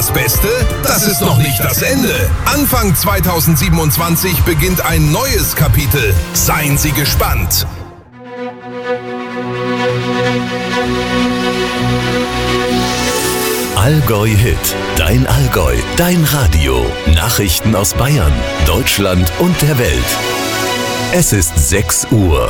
das Beste? Das ist noch nicht das Ende. Anfang 2027 beginnt ein neues Kapitel. Seien Sie gespannt. Allgäu Hit. Dein Allgäu, dein Radio. Nachrichten aus Bayern, Deutschland und der Welt. Es ist 6 Uhr.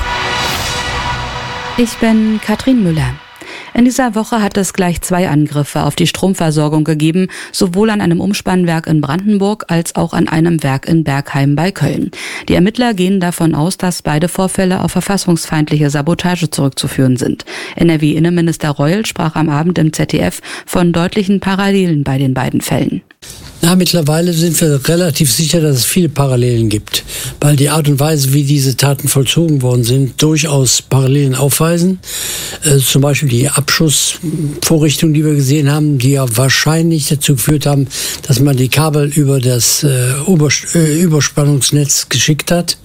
Ich bin Katrin Müller. In dieser Woche hat es gleich 2 Angriffe auf die Stromversorgung gegeben, sowohl an einem Umspannwerk in Brandenburg als auch an einem Werk in Bergheim bei Köln. Die Ermittler gehen davon aus, dass beide Vorfälle auf verfassungsfeindliche Sabotage zurückzuführen sind. NRW-Innenminister Reul sprach am Abend im ZDF von deutlichen Parallelen bei den beiden Fällen. Na, mittlerweile sind wir relativ sicher, dass es viele Parallelen gibt, weil die Art und Weise, wie diese Taten vollzogen worden sind, durchaus Parallelen aufweisen. Zum Beispiel die Abschussvorrichtungen, die wir gesehen haben, die ja wahrscheinlich dazu geführt haben, dass man die Kabel über das Überspannungsnetz geschickt hat,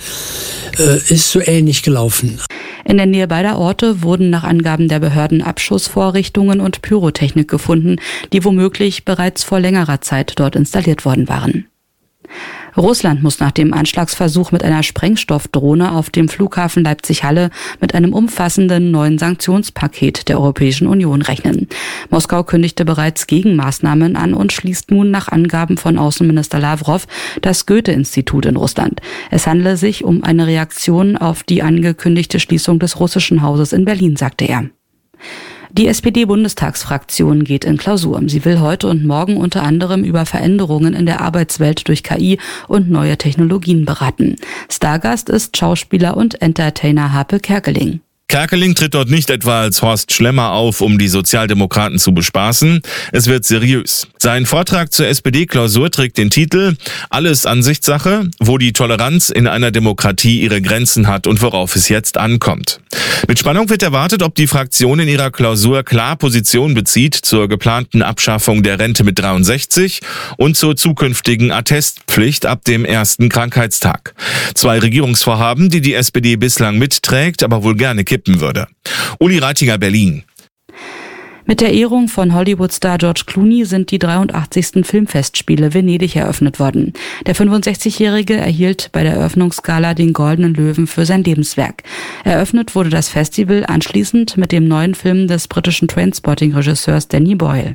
ist so ähnlich gelaufen. In der Nähe beider Orte wurden nach Angaben der Behörden Abschussvorrichtungen und Pyrotechnik gefunden, die womöglich bereits vor längerer Zeit dort installiert worden waren. Russland muss nach dem Anschlagsversuch mit einer Sprengstoffdrohne auf dem Flughafen Leipzig-Halle mit einem umfassenden neuen Sanktionspaket der Europäischen Union rechnen. Moskau kündigte bereits Gegenmaßnahmen an und schließt nun nach Angaben von Außenminister Lavrov das Goethe-Institut in Russland. Es handele sich um eine Reaktion auf die angekündigte Schließung des russischen Hauses in Berlin, sagte er. Die SPD-Bundestagsfraktion geht in Klausur. Sie will heute und morgen unter anderem über Veränderungen in der Arbeitswelt durch KI und neue Technologien beraten. Stargast ist Schauspieler und Entertainer Harpe Kerkeling. Kerkeling tritt dort nicht etwa als Horst Schlemmer auf, um die Sozialdemokraten zu bespaßen. Es wird seriös. Sein Vortrag zur SPD-Klausur trägt den Titel »Alles Ansichtssache, wo die Toleranz in einer Demokratie ihre Grenzen hat und worauf es jetzt ankommt«. Mit Spannung wird erwartet, ob die Fraktion in ihrer Klausur klar Position bezieht zur geplanten Abschaffung der Rente mit 63 und zur zukünftigen Attestpflicht ab dem ersten Krankheitstag. 2 Regierungsvorhaben, die die SPD bislang mitträgt, aber wohl gerne kippen würde. Uli Reitinger, Berlin. Mit der Ehrung von Hollywood-Star George Clooney sind die 83. Filmfestspiele Venedig eröffnet worden. Der 65-Jährige erhielt bei der Eröffnungsgala den Goldenen Löwen für sein Lebenswerk. Eröffnet wurde das Festival anschließend mit dem neuen Film des britischen Trainspotting-Regisseurs Danny Boyle.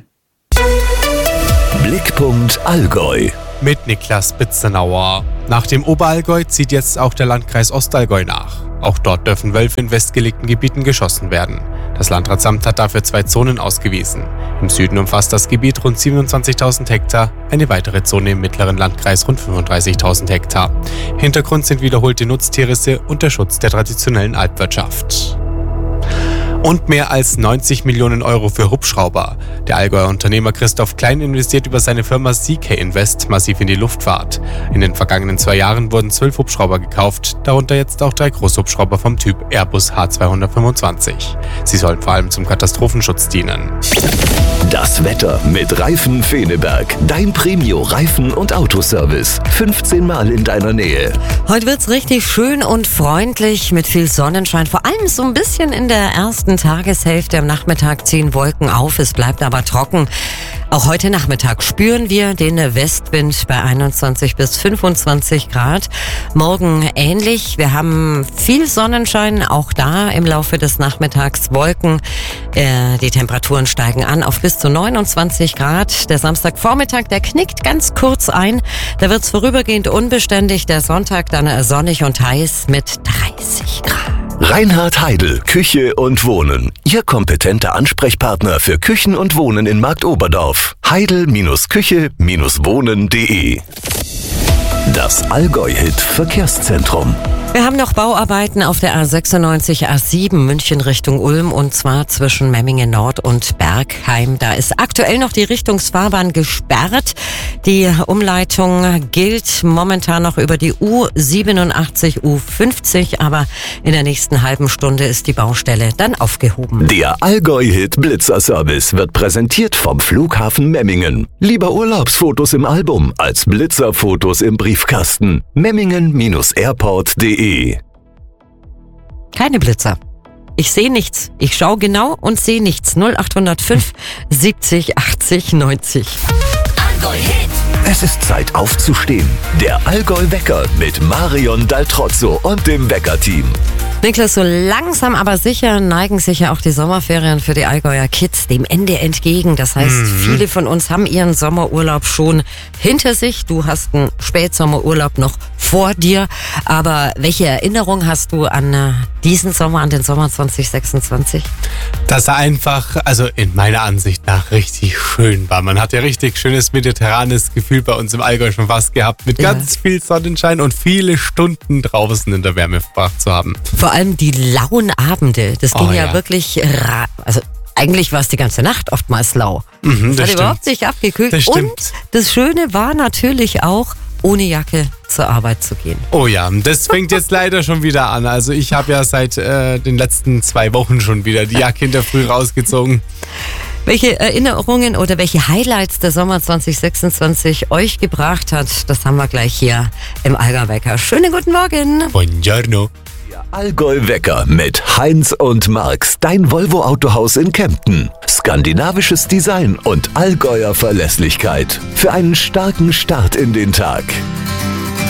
Blickpunkt Allgäu. Mit Niklas Bitzenauer. Nach dem Oberallgäu zieht jetzt auch der Landkreis Ostallgäu nach. Auch dort dürfen Wölfe in festgelegten Gebieten geschossen werden. Das Landratsamt hat dafür 2 Zonen ausgewiesen. Im Süden umfasst das Gebiet rund 27.000 Hektar, eine weitere Zone im mittleren Landkreis rund 35.000 Hektar. Hintergrund sind wiederholte Nutztierrisse und der Schutz der traditionellen Alpwirtschaft. Und mehr als 90 Millionen Euro für Hubschrauber. Der Allgäuer Unternehmer Christoph Klein investiert über seine Firma CK Invest massiv in die Luftfahrt. In den vergangenen 2 Jahren wurden 12 Hubschrauber gekauft, darunter jetzt auch 3 Großhubschrauber vom Typ Airbus H225. Sie sollen vor allem zum Katastrophenschutz dienen. Das Wetter mit Reifen Feneberg. Dein Premio-Reifen- und Autoservice. 15 Mal in deiner Nähe. Heute wird's richtig schön und freundlich mit viel Sonnenschein. Vor allem so ein bisschen in der ersten Tageshälfte. Am Nachmittag ziehen Wolken auf, es bleibt aber trocken. Auch heute Nachmittag spüren wir den Westwind bei 21 bis 25 Grad. Morgen ähnlich. Wir haben viel Sonnenschein, auch da im Laufe des Nachmittags Wolken. Die Temperaturen steigen an auf bis zu 29 Grad. Der Samstagvormittag, der knickt ganz kurz ein. Da wird's vorübergehend unbeständig. Der Sonntag dann sonnig und heiß mit 30 Grad. Reinhard Heidel, Küche und Wohnen. Ihr kompetenter Ansprechpartner für Küchen und Wohnen in Marktoberdorf. Heidel-Küche-Wohnen.de. Das Allgäu-Hit Verkehrszentrum. Wir haben noch Bauarbeiten auf der A96, A7 München Richtung Ulm und zwar zwischen Memmingen Nord und Bergheim. Da ist aktuell noch die Richtungsfahrbahn gesperrt. Die Umleitung gilt momentan noch über die U87, U50, aber in der nächsten halben Stunde ist die Baustelle dann aufgehoben. Der Allgäu-Hit Blitzer-Service wird präsentiert vom Flughafen Memmingen. Lieber Urlaubsfotos im Album als Blitzerfotos im Briefkasten. Memmingen-airport.de. Keine Blitzer. Ich sehe nichts. Ich schaue genau und sehe nichts. 0805 70 80 90. Allgäu-Hit. Es ist Zeit aufzustehen. Der Allgäu-Wecker mit Marion Daltrozzo und dem Weckerteam. Niklas, so langsam aber sicher neigen sich ja auch die Sommerferien für die Allgäuer Kids dem Ende entgegen. Das heißt, viele von uns haben ihren Sommerurlaub schon hinter sich. Du hast einen Spätsommerurlaub noch vor dir. Aber welche Erinnerung hast du an diesen Sommer, an den Sommer 2026? Dass er einfach, also in meiner Ansicht nach, richtig schön war. Man hat ja richtig schönes mediterranes Gefühl bei uns im Allgäu schon fast gehabt, mit ganz viel Sonnenschein und viele Stunden draußen in der Wärme verbracht zu haben. Vor allem die lauen Abende, das ging ja wirklich, also eigentlich war es die ganze Nacht oftmals lau. Das hat überhaupt nicht abgekühlt. Und das Schöne war natürlich auch, ohne Jacke zur Arbeit zu gehen. Oh ja, das fängt jetzt leider schon wieder an. Also ich habe ja seit den letzten 2 Wochen schon wieder die Jacke in der Früh rausgezogen. Welche Erinnerungen oder welche Highlights der Sommer 2026 euch gebracht hat, das haben wir gleich hier im Allgäu-Wecker. Schönen guten Morgen. Buongiorno. Allgäu-Wecker mit Heinz und Marx, dein Volvo-Autohaus in Kempten. Skandinavisches Design und Allgäuer Verlässlichkeit für einen starken Start in den Tag.